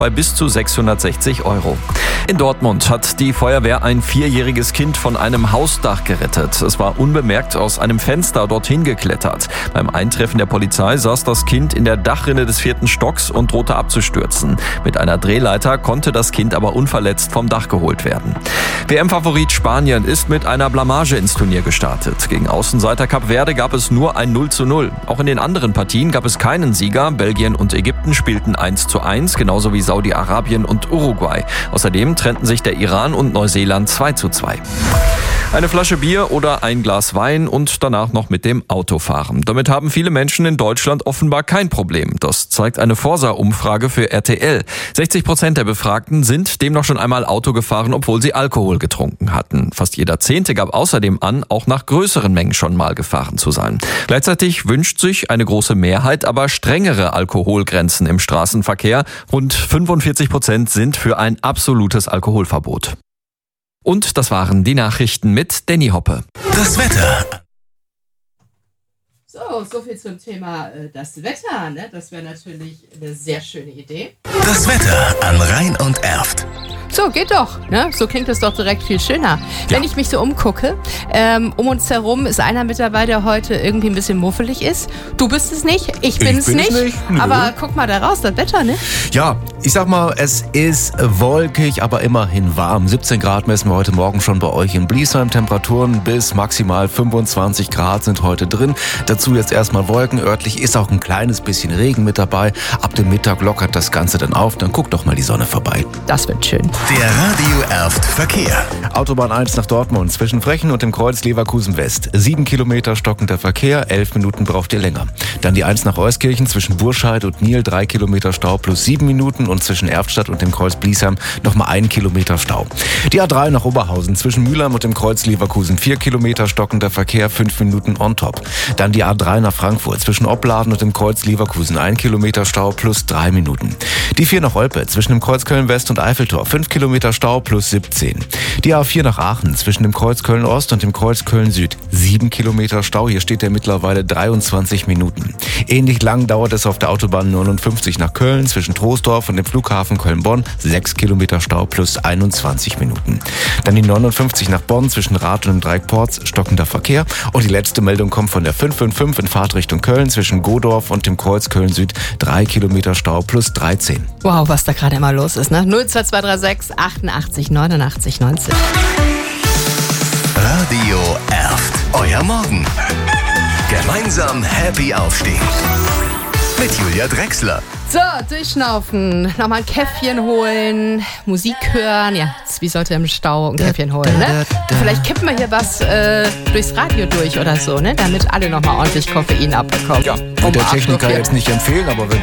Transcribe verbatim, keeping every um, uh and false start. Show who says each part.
Speaker 1: bei bis zu sechshundertsechzig Euro. In Dortmund hat die Feuerwehr ein vierjähriges Kind von einem Hausdach gerettet. Es war unbemerkt aus einem Fenster dorthin geklettert. Beim Eintreffen der Polizei saß das Kind in der Dachrinne des vierten Stocks und drohte abzustürzen. Mit einer Drehleiter konnte das Kind aber unverletzt vom Dach geholt werden. W M-Favorit Spanien ist mit einer Blamage ins Turnier gestartet. Gegen Außenseiter Kap Verde gab es nur ein null zu null. Auch in den anderen Partien gab es keinen Sieger. Belgien und Ägypten spielten eins zu eins, genauso wie Saudi-Arabien und Uruguay. Außerdem trennten sich der Iran und Neuseeland zwei zu zwei. Eine Flasche Bier oder ein Glas Wein und danach noch mit dem Auto fahren. Damit haben viele Menschen in Deutschland offenbar kein Problem. Das zeigt eine Forsa-Umfrage für R T L. sechzig Prozent der Befragten sind demnach schon einmal Auto gefahren, obwohl sie Alkohol getrunken hatten. Fast jeder Zehnte gab außerdem an, auch nach größeren Mengen schon mal gefahren zu sein. Gleichzeitig wünscht sich eine große Mehrheit aber strengere Alkoholgrenzen im Straßenverkehr. Rund fünfundvierzig Prozent sind für ein absolutes Alkoholverbot. Und das waren die Nachrichten mit Danny Hoppe.
Speaker 2: Das Wetter.
Speaker 3: So, so viel zum Thema äh, das Wetter. Ne? Das wäre natürlich eine sehr schöne Idee.
Speaker 2: Das Wetter an Rhein und Erft.
Speaker 3: So, geht doch. Ne? So klingt es doch direkt viel schöner. Ja. Wenn ich mich so umgucke, ähm, um uns herum ist einer mit dabei, der heute irgendwie ein bisschen muffelig ist. Du bist es nicht, ich bin es nicht. nicht. Aber guck mal da raus, das Wetter, ne?
Speaker 4: Ja, ich sag mal, es ist wolkig, aber immerhin warm. siebzehn Grad messen wir heute Morgen schon bei euch in Bliesheim. Temperaturen bis maximal fünfundzwanzig Grad sind heute drin. Dazu jetzt erstmal Wolken. Örtlich ist auch ein kleines bisschen Regen mit dabei. Ab dem Mittag lockert das Ganze dann auf. Dann guckt doch mal die Sonne vorbei.
Speaker 3: Das wird schön.
Speaker 2: Der Radio Erft Verkehr.
Speaker 4: Autobahn eins nach Dortmund zwischen Frechen und dem Kreuz Leverkusen West. Sieben Kilometer stockender Verkehr, elf Minuten braucht ihr länger. Dann die eins nach Euskirchen zwischen Burscheid und Niel, drei Kilometer Stau plus sieben Minuten und zwischen Erftstadt und dem Kreuz Bliesheim nochmal ein Kilometer Stau. Die A drei nach Oberhausen zwischen Mülheim und dem Kreuz Leverkusen, vier Kilometer stockender Verkehr, fünf Minuten on top. Dann die A drei nach Frankfurt zwischen Opladen und dem Kreuz Leverkusen, ein Kilometer Stau plus drei Minuten. Die vier nach Olpe zwischen dem Kreuz Köln West und Eiffeltor, fünf Kilometer Stau plus siebzehn. Die A vier nach Aachen zwischen dem Kreuz Köln Ost und dem Kreuz Köln Süd, sieben Kilometer Stau. Hier steht er mittlerweile dreiundzwanzig Minuten. Ähnlich lang dauert es auf der Autobahn neunundfünfzig nach Köln zwischen Troisdorf und dem Flughafen Köln-Bonn, sechs Kilometer Stau plus einundzwanzig Minuten. Dann die neunundfünfzig nach Bonn zwischen Rath und dem Dreieck Porz, stockender Verkehr. Und die letzte Meldung kommt von der fünf fünf fünf in Fahrtrichtung Köln zwischen Godorf und dem Kreuz Köln Süd, drei Kilometer Stau plus dreizehn.
Speaker 3: Wow, was da gerade immer los ist, ne? null zwei zwei drei sechs achtundachtzig neunundachtzig neunzehn.
Speaker 2: Radio Erft. Euer Morgen. Gemeinsam happy aufstehen. Mit Julia Drechsler.
Speaker 3: So, durchschnaufen, nochmal ein Käffchen holen, Musik hören. Ja, wie sollte im Stau ein Käffchen holen, ne? Vielleicht kippen wir hier was äh, durchs Radio durch oder so, ne? Damit alle nochmal ordentlich Koffein abbekommen.
Speaker 4: Ja, wird der Techniker jetzt nicht empfehlen, aber wenn